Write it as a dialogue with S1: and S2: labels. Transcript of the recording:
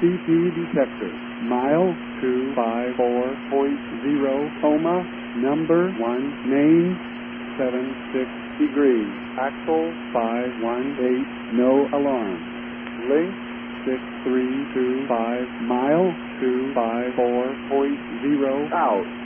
S1: CP detector. Mile 254.0, coma, number 1, main, 76 degrees, axle 518, no alarm. Link 6325, mile 254.0, out.